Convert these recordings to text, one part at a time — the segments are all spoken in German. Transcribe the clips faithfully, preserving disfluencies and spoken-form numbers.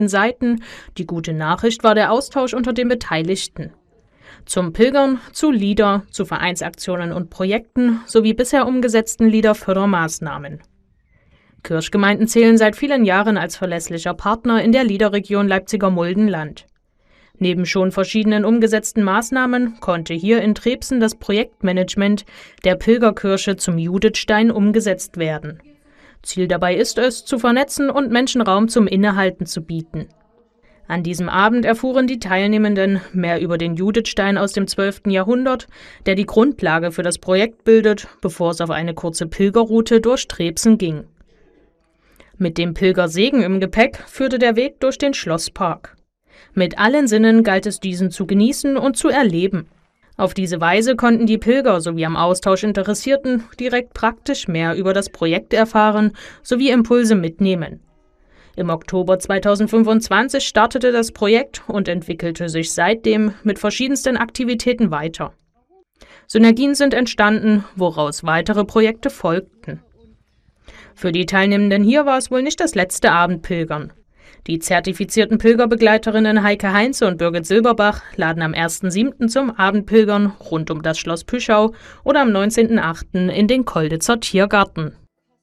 beteiligten Seiten. Die gute Nachricht war der Austausch unter den Beteiligten. Zum Pilgern, zu Lieder, zu Vereinsaktionen und Projekten sowie bisher umgesetzten Liederfördermaßnahmen. Kirchgemeinden zählen seit vielen Jahren als verlässlicher Partner in der Liederregion Leipziger Muldenland. Neben schon verschiedenen umgesetzten Maßnahmen konnte hier in Trebsen das Projektmanagement der Pilgerkirche zum Judithstein umgesetzt werden. Ziel dabei ist es, zu vernetzen und Menschen Raum zum Innehalten zu bieten. An diesem Abend erfuhren die Teilnehmenden mehr über den Judithstein aus dem zwölften Jahrhundert, der die Grundlage für das Projekt bildet, bevor es auf eine kurze Pilgerroute durch Trebsen ging. Mit dem Pilgersegen im Gepäck führte der Weg durch den Schlosspark. Mit allen Sinnen galt es, diesen zu genießen und zu erleben. Auf diese Weise konnten die Pilger sowie am Austausch Interessierten direkt praktisch mehr über das Projekt erfahren sowie Impulse mitnehmen. Im Oktober zweitausendfünfundzwanzig startete das Projekt und entwickelte sich seitdem mit verschiedensten Aktivitäten weiter. Synergien sind entstanden, woraus weitere Projekte folgten. Für die Teilnehmenden hier war es wohl nicht das letzte Abendpilgern. Die zertifizierten Pilgerbegleiterinnen Heike Heinze und Birgit Silberbach laden am ersten siebten zum Abendpilgern rund um das Schloss Püschau oder am neunzehnten achten in den Kolditzer Tiergarten.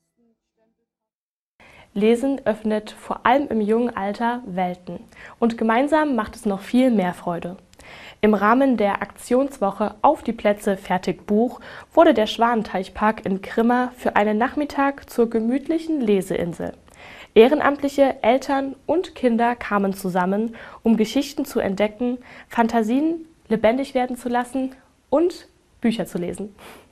Lesen öffnet vor allem im jungen Alter Welten und gemeinsam macht es noch viel mehr Freude. Im Rahmen der Aktionswoche Auf die Plätze, fertig Buch wurde der Schwanenteichpark in Grimma für einen Nachmittag zur gemütlichen Leseinsel. Ehrenamtliche, Eltern und Kinder kamen zusammen, um Geschichten zu entdecken, Fantasien lebendig werden zu lassen und Bücher zu lesen.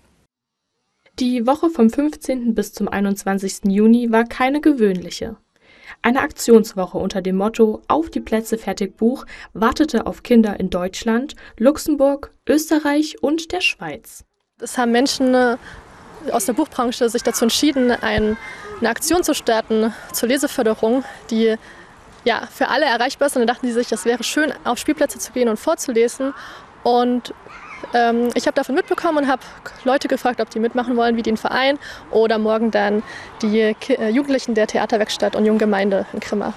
Die Woche vom fünfzehnten bis zum einundzwanzigsten Juni war keine gewöhnliche. Eine Aktionswoche unter dem Motto Auf die Plätze, fertig Buch wartete auf Kinder in Deutschland, Luxemburg, Österreich und der Schweiz. Es haben Menschen aus der Buchbranche sich dazu entschieden, ein, eine Aktion zu starten zur Leseförderung, die ja, für alle erreichbar ist. Und dann dachten sie sich, es wäre schön, auf Spielplätze zu gehen und vorzulesen. Und ähm, ich habe davon mitbekommen und habe Leute gefragt, ob die mitmachen wollen, wie den Verein oder morgen dann die Ki- äh, Jugendlichen der Theaterwerkstatt und Junggemeinde in Grimma.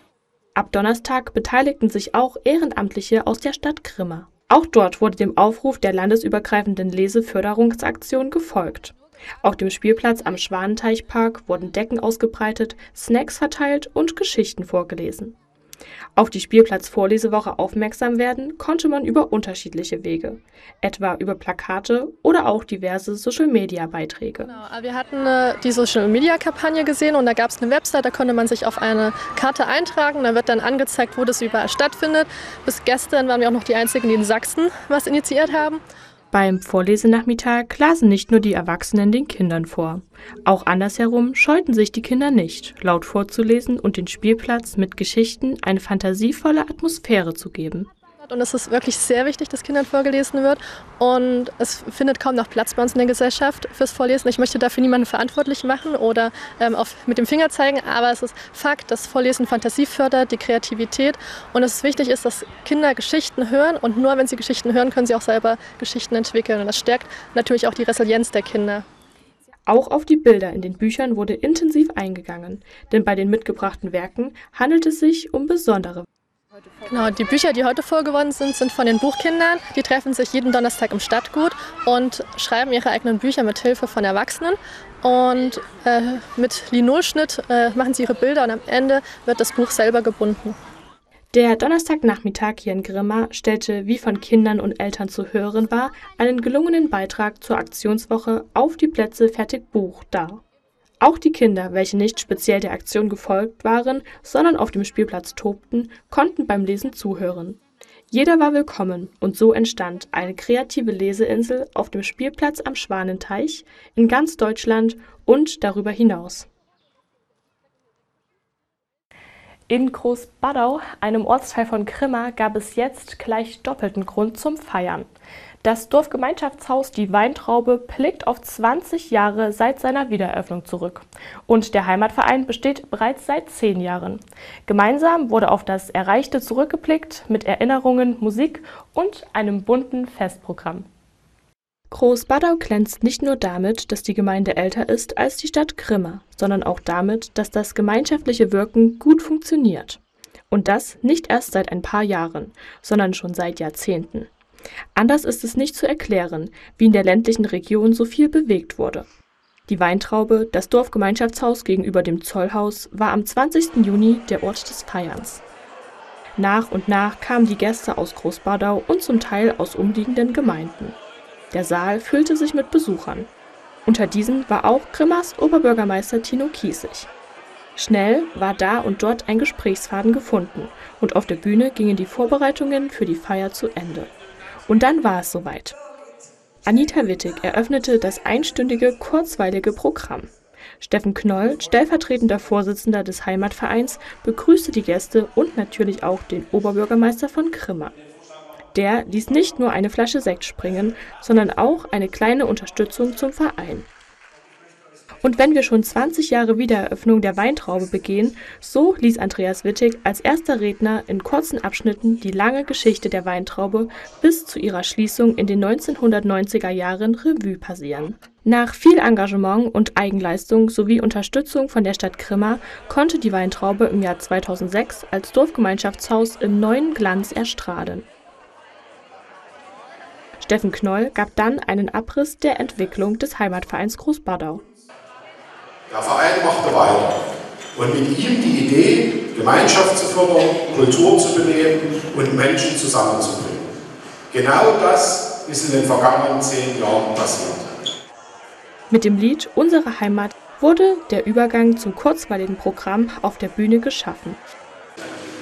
Ab Donnerstag beteiligten sich auch Ehrenamtliche aus der Stadt Grimma. Auch dort wurde dem Aufruf der landesübergreifenden Leseförderungsaktion gefolgt. Auf dem Spielplatz am Schwanenteichpark wurden Decken ausgebreitet, Snacks verteilt und Geschichten vorgelesen. Auf die Spielplatz-Vorlesewoche aufmerksam werden konnte man über unterschiedliche Wege, etwa über Plakate oder auch diverse Social-Media-Beiträge. Genau, wir hatten äh, die Social-Media-Kampagne gesehen und da gab es eine Website, da konnte man sich auf eine Karte eintragen, da wird dann angezeigt, wo das überall stattfindet. Bis gestern waren wir auch noch die Einzigen, die in Sachsen was initiiert haben. Beim Vorlesenachmittag lasen nicht nur die Erwachsenen den Kindern vor. Auch andersherum scheuten sich die Kinder nicht, laut vorzulesen und den Spielplatz mit Geschichten eine fantasievolle Atmosphäre zu geben. Und es ist wirklich sehr wichtig, dass Kindern vorgelesen wird. Und es findet kaum noch Platz bei uns in der Gesellschaft fürs Vorlesen. Ich möchte dafür niemanden verantwortlich machen oder ähm, auf, mit dem Finger zeigen. Aber es ist Fakt, dass Vorlesen Fantasie fördert, die Kreativität. Und es ist wichtig ist, dass Kinder Geschichten hören. Und nur wenn sie Geschichten hören, können sie auch selber Geschichten entwickeln. Und das stärkt natürlich auch die Resilienz der Kinder. Auch auf die Bilder in den Büchern wurde intensiv eingegangen. Denn bei den mitgebrachten Werken handelt es sich um besondere. Genau, die Bücher, die heute vorgewonnen sind, sind von den Buchkindern. Die treffen sich jeden Donnerstag im Stadtgut und schreiben ihre eigenen Bücher mit Hilfe von Erwachsenen. Und äh, mit Linolschnitt äh, machen sie ihre Bilder und am Ende wird das Buch selber gebunden. Der Donnerstagnachmittag hier in Grimma stellte, wie von Kindern und Eltern zu hören war, einen gelungenen Beitrag zur Aktionswoche Auf die Plätze, fertig Buch dar. Auch die Kinder, welche nicht speziell der Aktion gefolgt waren, sondern auf dem Spielplatz tobten, konnten beim Lesen zuhören. Jeder war willkommen und so entstand eine kreative Leseinsel auf dem Spielplatz am Schwanenteich in ganz Deutschland und darüber hinaus. In Großbadau, einem Ortsteil von Grimma, gab es jetzt gleich doppelten Grund zum Feiern. Das Dorfgemeinschaftshaus Die Weintraube blickt auf zwanzig Jahre seit seiner Wiedereröffnung zurück. Und der Heimatverein besteht bereits seit zehn Jahren. Gemeinsam wurde auf das Erreichte zurückgeblickt mit Erinnerungen, Musik und einem bunten Festprogramm. Großbadau glänzt nicht nur damit, dass die Gemeinde älter ist als die Stadt Grimma, sondern auch damit, dass das gemeinschaftliche Wirken gut funktioniert. Und das nicht erst seit ein paar Jahren, sondern schon seit Jahrzehnten. Anders ist es nicht zu erklären, wie in der ländlichen Region so viel bewegt wurde. Die Weintraube, das Dorfgemeinschaftshaus gegenüber dem Zollhaus, war am zwanzigsten Juni der Ort des Feierns. Nach und nach kamen die Gäste aus Großbadau und zum Teil aus umliegenden Gemeinden. Der Saal füllte sich mit Besuchern. Unter diesen war auch Grimmas Oberbürgermeister Tino Kiesig. Schnell war da und dort ein Gesprächsfaden gefunden und auf der Bühne gingen die Vorbereitungen für die Feier zu Ende. Und dann war es soweit. Anita Wittig eröffnete das einstündige, kurzweilige Programm. Steffen Knoll, stellvertretender Vorsitzender des Heimatvereins, begrüßte die Gäste und natürlich auch den Oberbürgermeister von Grimma. Der ließ nicht nur eine Flasche Sekt springen, sondern auch eine kleine Unterstützung zum Verein. Und wenn wir schon zwanzig Jahre Wiedereröffnung der Weintraube begehen, so ließ Andreas Wittig als erster Redner in kurzen Abschnitten die lange Geschichte der Weintraube bis zu ihrer Schließung in den neunzehnhundertneunziger Jahren Revue passieren. Nach viel Engagement und Eigenleistung sowie Unterstützung von der Stadt Grimma konnte die Weintraube im Jahr zweitausendsechs als Dorfgemeinschaftshaus im neuen Glanz erstrahlen. Steffen Knoll gab dann einen Abriss der Entwicklung des Heimatvereins Großbadau. Der Verein machte weiter und mit ihm die Idee, Gemeinschaft zu fördern, Kultur zu beleben und Menschen zusammenzubringen. Genau das ist in den vergangenen zehn Jahren passiert. Mit dem Lied Unsere Heimat wurde der Übergang zum kurzweiligen Programm auf der Bühne geschaffen.